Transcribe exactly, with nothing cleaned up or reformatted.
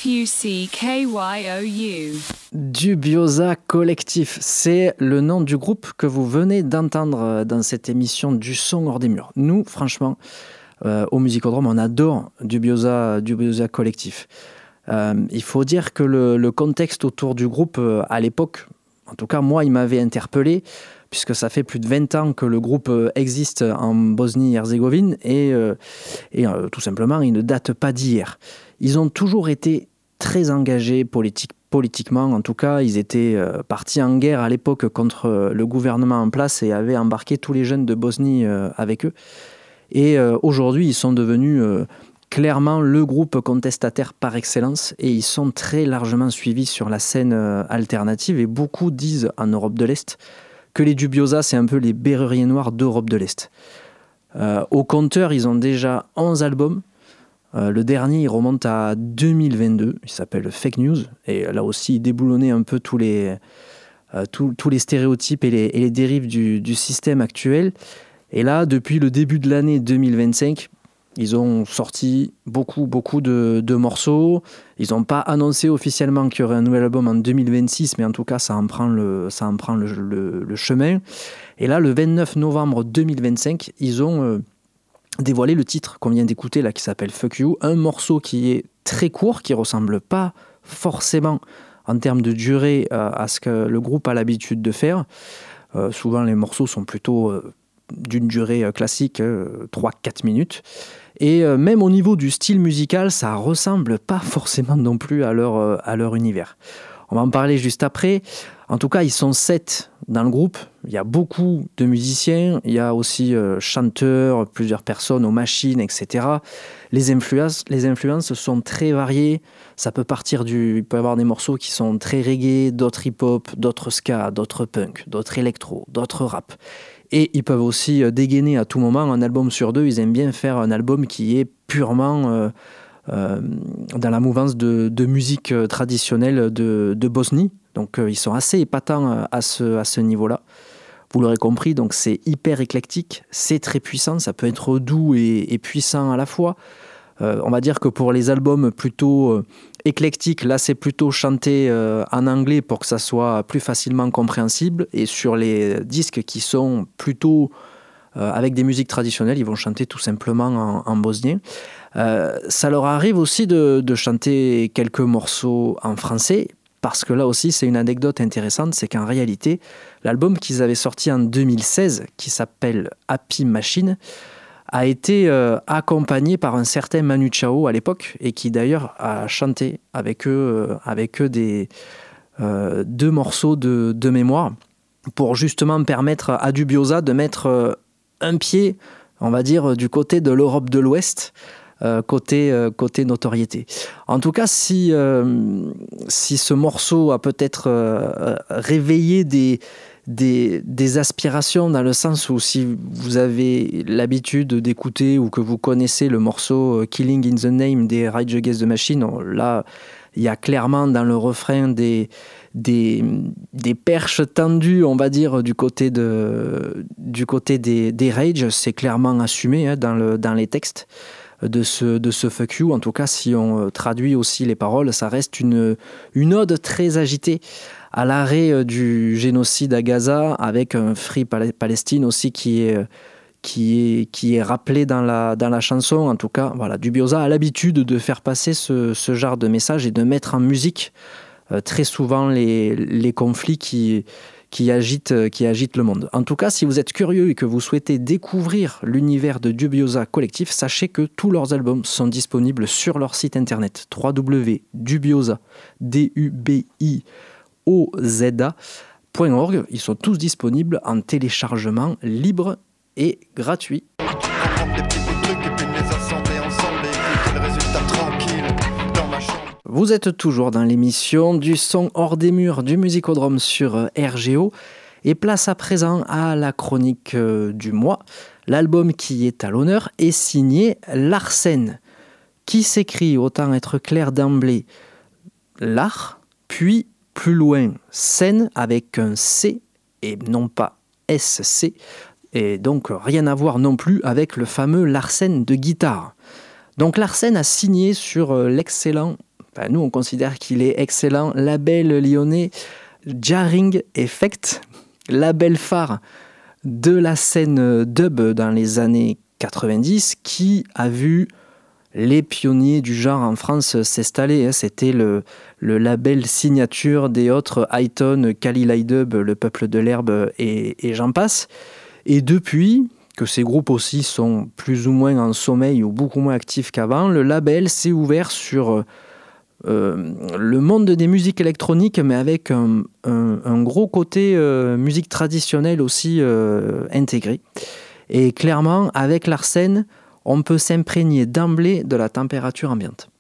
F U C K Y O U. Dubiosa Collectif, c'est le nom du groupe que vous venez d'entendre dans cette émission du son hors des murs. Nous, franchement, euh, au Musicodrome, on adore Dubiosa, Dubiosa Collectif. Euh, il faut dire que le, le contexte autour du groupe, euh, à l'époque, en tout cas moi, il m'avait interpellé, puisque ça fait plus de vingt ans que le groupe existe en Bosnie-Herzégovine et, euh, et euh, tout simplement, il ne date pas d'hier. Ils ont toujours été très engagés politique, politiquement, en tout cas, ils étaient euh, partis en guerre à l'époque contre euh, le gouvernement en place et avaient embarqué tous les jeunes de Bosnie euh, avec eux. Et euh, aujourd'hui, ils sont devenus euh, clairement le groupe contestataire par excellence et ils sont très largement suivis sur la scène euh, alternative et beaucoup disent en Europe de l'Est que les Dubiosa, c'est un peu les Berruriers Noirs d'Europe de l'Est. Euh, au compteur, ils ont déjà onze albums. Euh, le dernier, il remonte à deux mille vingt-deux. Il s'appelle Fake News. Et là aussi, il déboulonnait un peu tous les, euh, tous, tous les stéréotypes et les, et les dérives du, du système actuel. Et là, depuis le début de l'année deux mille vingt-cinq, ils ont sorti beaucoup, beaucoup de, de morceaux. Ils n'ont pas annoncé officiellement qu'il y aurait un nouvel album en deux mille vingt-six, mais en tout cas, ça en prend le, ça en prend le, le, le chemin. Et là, le vingt-neuf novembre deux mille vingt-cinq, ils ont euh, dévoilé le titre qu'on vient d'écouter, là, qui s'appelle Fuck You. Un morceau qui est très court, qui ne ressemble pas forcément en termes de durée euh, à ce que le groupe a l'habitude de faire. Euh, souvent, les morceaux sont plutôt euh, d'une durée euh, classique, euh, trois à quatre minutes. Et euh, même au niveau du style musical, ça ressemble pas forcément non plus à leur, euh, à leur univers. On va en parler juste après. En tout cas, ils sont sept dans le groupe. Il y a beaucoup de musiciens. Il y a aussi euh, chanteurs, plusieurs personnes aux machines, et cetera. Les influences, les influences sont très variées. Ça peut partir du... Il peut y avoir des morceaux qui sont très reggae, d'autres hip-hop, d'autres ska, d'autres punk, d'autres électro, d'autres rap. Et ils peuvent aussi dégainer à tout moment un album sur deux. Ils aiment bien faire un album qui est purement euh, euh, dans la mouvance de, de musique traditionnelle de, de Bosnie. Donc euh, ils sont assez épatants à ce, à ce niveau-là. Vous l'aurez compris, donc c'est hyper éclectique, c'est très puissant, ça peut être doux et, et puissant à la fois. Euh, on va dire que pour les albums plutôt euh, éclectiques, là c'est plutôt chanté euh, en anglais pour que ça soit plus facilement compréhensible. Et sur les disques qui sont plutôt euh, avec des musiques traditionnelles, ils vont chanter tout simplement en, en bosnien. Euh, ça leur arrive aussi de, de chanter quelques morceaux en français, parce que là aussi c'est une anecdote intéressante, c'est qu'en réalité, l'album qu'ils avaient sorti en deux mille seize, qui s'appelle Happy Machine, a été euh, accompagné par un certain Manu Chao à l'époque, et qui d'ailleurs a chanté avec eux, euh, avec eux des, euh, deux morceaux de, de mémoire, pour justement permettre à Dubiosa de mettre euh, un pied, on va dire, du côté de l'Europe de l'Ouest, euh, côté, euh, côté notoriété. En tout cas, si, euh, si ce morceau a peut-être euh, réveillé des... Des, des aspirations, dans le sens où si vous avez l'habitude d'écouter ou que vous connaissez le morceau Killing in the Name des Rage Against the Machine, là il y a clairement dans le refrain des, des, des perches tendues, on va dire, du côté, de, du côté des, des Rage. C'est clairement assumé hein, dans, le, dans les textes de ce, de ce Fuck You. En tout cas, si on traduit aussi les paroles, ça reste une, une ode très agitée à l'arrêt du génocide à Gaza, avec un Free Palestine aussi qui est, qui est, qui est rappelé dans la, dans la chanson. En tout cas, voilà, Dubiosa a l'habitude de faire passer ce, ce genre de message et de mettre en musique euh, très souvent les, les conflits qui, qui, agitent, qui agitent le monde. En tout cas, si vous êtes curieux et que vous souhaitez découvrir l'univers de Dubiosa Collectif, sachez que tous leurs albums sont disponibles sur leur site internet w w w point dubiosa o z a point org. Ils sont tous disponibles en téléchargement libre et gratuit. Vous êtes toujours dans l'émission du son hors des murs du Musicodrome sur R G O et place à présent à la chronique du mois. L'album qui est à l'honneur est signé Larsen, qui s'écrit, autant être clair d'emblée, Lar, puis plus loin, scène avec un C et non pas S C, et donc rien à voir non plus avec le fameux Larsen de guitare. Donc Larsen a signé sur l'excellent Enfin, nous, on considère qu'il est excellent. Label lyonnais Jarring Effect, label phare de la scène dub dans les années quatre-vingt-dix, qui a vu les pionniers du genre en France s'installer. C'était le, le label signature des autres Hi-Tone, Kali Dub, Le Peuple de l'Herbe et, et j'en passe. Et depuis que ces groupes aussi sont plus ou moins en sommeil ou beaucoup moins actifs qu'avant, le label s'est ouvert sur euh, le monde des musiques électroniques, mais avec un, un, un gros côté euh, musique traditionnelle aussi euh, intégré. Et clairement, avec l'Arsène, on peut s'imprégner d'emblée de la température ambiante.